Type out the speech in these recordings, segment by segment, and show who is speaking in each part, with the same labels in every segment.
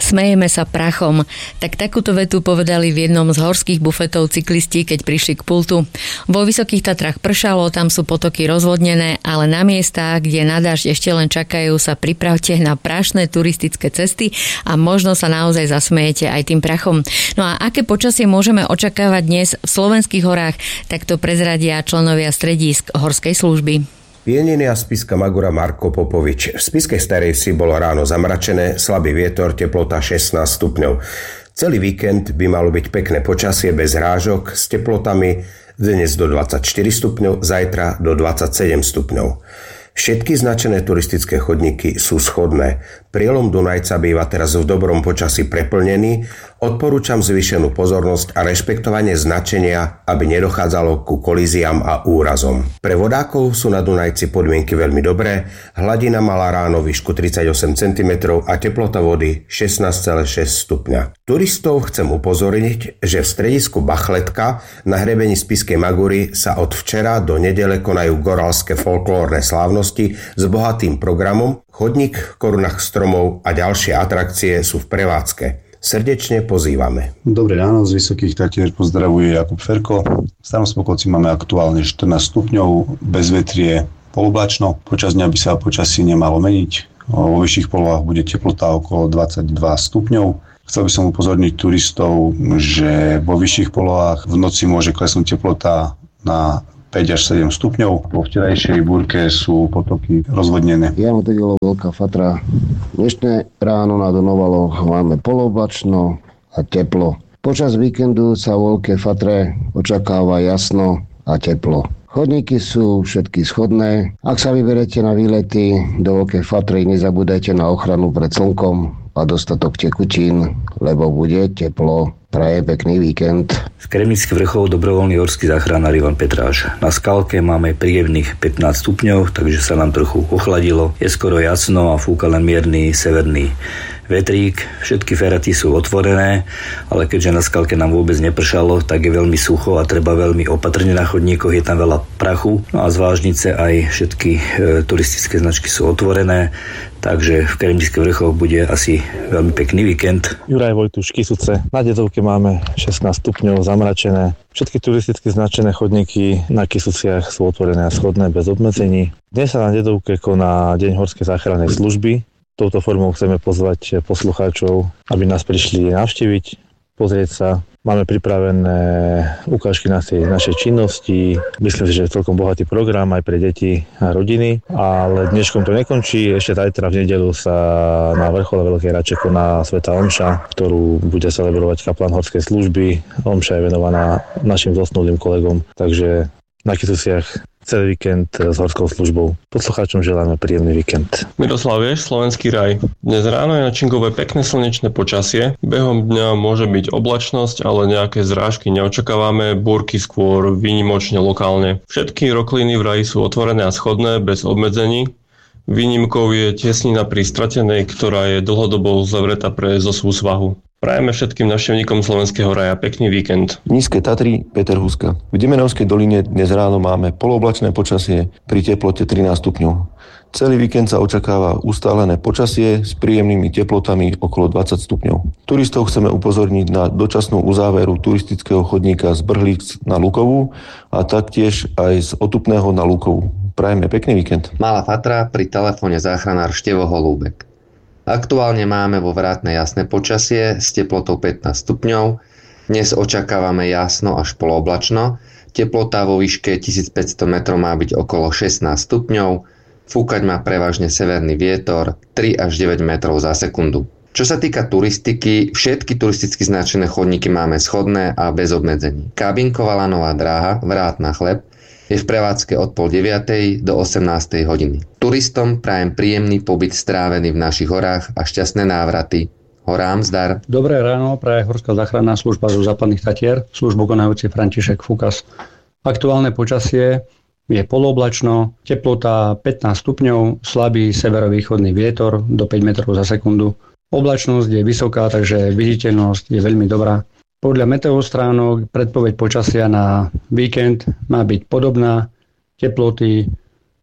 Speaker 1: Smejeme sa prachom. Tak takúto vetu povedali v jednom z horských bufetov cyklisti, keď prišli k pultu. Vo Vysokých Tatrách pršalo, tam sú potoky rozvodnené, ale na miestach, kde na dážď ešte len čakajú, sa pripravte na prašné turistické cesty a možno sa naozaj zasmejete aj tým prachom. No a aké počasie môžeme očakávať dnes v slovenských horách, tak to prezradia členovia stredísk horskej služby.
Speaker 2: Pieniny a spiska Magura Marko Popovič. V Spiskej Starej Vsi bolo ráno zamračené, slabý vietor, teplota 16 stupňov. Celý víkend by malo byť pekné počasie bez rážok s teplotami dnes do 24 stupňov, zajtra do 27 stupňov. Všetky značené turistické chodníky sú schodné. Prielom Dunajca býva teraz v dobrom počasí preplnený. Odporúčam zvýšenú pozornosť a rešpektovanie značenia, aby nedochádzalo ku kolíziám a úrazom. Pre vodákov sú na Dunajci podmienky veľmi dobré. Hladina mala ráno výšku 38 cm a teplota vody 16,6 stupňa. Turistov chcem upozorniť, že v stredisku Bachletka na hrebení Spiskej Magury sa od včera do nedele konajú goralské folklórne slávnosti s bohatým programom. Chodník, korunách stromov a ďalšie atrakcie sú v prevádzke. Srdečne pozývame.
Speaker 3: Dobré ráno, z Vysokých Tatier pozdravuje Jakub Ferko. V Starom Smoklovci máme aktuálne 14 stupňov, bez vetrie, poloblačno. Počas dňa by sa počasí nemalo meniť. Vo vyšších polohách bude teplota okolo 22 stupňov. Chcel by som upozorniť turistov, že vo vyšších polohách v noci môže klesnúť teplota na 5 až 7 stupňov. Po včerajšej búrke sú potoky rozvodnené.
Speaker 4: Jano Tegelo, Veľká Fatra. Dnešné ráno na Donovaloch máme poloblačno a teplo. Počas víkendu sa vo Veľkej Fatre očakáva jasno a teplo. Chodníky sú všetky schodné. Ak sa vyberete na výlety do Veľkej Fatry, nezabúdajte na ochranu pred slnkom a dostatok tekutín, lebo bude teplo. Praje pekný víkend.
Speaker 5: Z Kremnických vrchov dobrovoľný horský záchranár Ivan Petráš. Na skalke máme príjemných 15 stupňov, takže sa nám trochu ochladilo. Je skoro jasno a fúka len mierny severný vetrík. Všetky feraty sú otvorené, ale keďže na skalke nám vôbec nepršalo, tak je veľmi sucho a treba veľmi opatrne na chodníkoch, je tam veľa prachu. No a z Vážnice aj všetky turistické značky sú otvorené, takže v Kremnických vrchoch bude asi veľmi pekný víkend.
Speaker 6: Juraj Vojtuš, Kysuce. Na Dedovke máme 16 stupňov, zamračené. Všetky turisticky značené chodníky na Kysuciach sú otvorené a schodné bez obmedzení. Dnes sa na Dedovke koná Deň horskej záchrannej služby. Touto formou chceme pozvať poslucháčov, aby nás prišli navštíviť, pozrieť sa. Máme pripravené ukážky našej činnosti. Myslím si, že je celkom bohatý program aj pre deti a rodiny. Ale dneškom to nekončí. Ešte zajtra v nedeľu sa na vrchole Veľkej Rače koná svätá omša, ktorú bude celebrovať kaplan horskej služby. Omša je venovaná našim zosnulým kolegom. Takže na Kysuciach celý víkend s horskou službou. Poslucháčom želáme príjemný víkend.
Speaker 7: Miroslav Vieš, Slovenský raj. Dnes ráno je na Činkove pekné slnečné počasie. Behom dňa môže byť oblačnosť, ale nejaké zrážky neočakávame, búrky skôr výnimočne lokálne. Všetky rokliny v raji sú otvorené a schodné, bez obmedzení. Výnimkou je tesnina pri Stratenej, ktorá je dlhodobo zavretá pre zosuvú svahu. Prajeme všetkým návštevníkom Slovenského raja pekný víkend.
Speaker 8: Nízke Tatry, Peter Huska. V Demenovskej doline dnes ráno máme polooblačné počasie pri teplote 13 stupňov. Celý víkend sa očakáva ustálené počasie s príjemnými teplotami okolo 20 stupňov. Turistov chceme upozorniť na dočasnú uzáveru turistického chodníka z Brhlíc na Lukovú a taktiež aj z Otupného na Lukovú. Prajeme pekný víkend.
Speaker 9: Malá Fatra, pri telefóne záchranár Števo Holúbek. Aktuálne máme vo Vrátnej jasné počasie s teplotou 15 stupňov. Dnes očakávame jasno až polooblačno. Teplota vo výške 1500 metrov má byť okolo 16 stupňov. Fúkať má prevažne severný vietor 3 až 9 metrov za sekundu. Čo sa týka turistiky, všetky turisticky značené chodníky máme schodné a bez obmedzení. Kabinková lanová dráha Vrát na Chleb je v prevádzke od 8:30 do 18:00 hodiny. Turistom prajem príjemný pobyt strávený v našich horách a šťastné návraty. Horám zdar.
Speaker 10: Dobré ráno, praje Horská záchranná služba zo Západných Tatier, službu konajúci František Fukas. Aktuálne počasie je polooblačno, teplota 15 stupňov, slabý severovýchodný vietor do 5 metrov za sekundu. Oblačnosť je vysoká, takže viditeľnosť je veľmi dobrá. Podľa meteostránok predpoveď počasia na víkend má byť podobná, teploty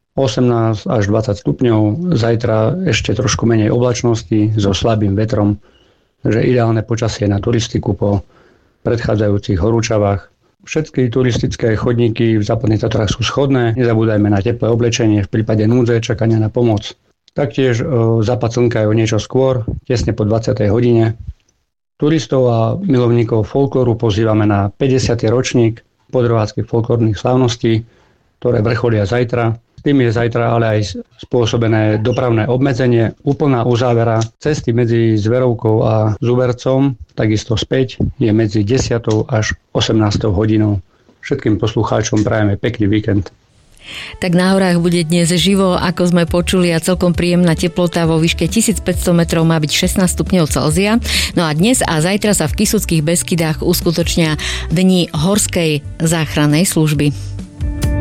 Speaker 10: 18 až 20 stupňov, zajtra ešte trošku menej oblačnosti so slabým vetrom. takže ideálne počasie na turistiku po predchádzajúcich horúčavách. Všetky turistické chodníky v Západných Tatrách sú schodné, nezabúdajme na teplé oblečenie v prípade núdze, čakania na pomoc. Taktiež západ slnka je o niečo skôr, tesne po 20. hodine. Turistov a milovníkov folklóru pozývame na 50. ročník podrováckych folklórnych slávností, ktoré vrcholia zajtra. S tým je zajtra ale aj spôsobené dopravné obmedzenie, úplná uzávera cesty medzi Zverovkou a Zubercom, takisto späť, je medzi 10. až 18. hodinou. Všetkým poslucháčom prajeme pekný víkend.
Speaker 1: Tak na horách bude dnes živo, ako sme počuli, a celkom príjemná teplota vo výške 1500 metrov má byť 16 stupňov Celzia. No a dnes a zajtra sa v Kysuckých Beskydách uskutočnia dni horskej záchrannej služby.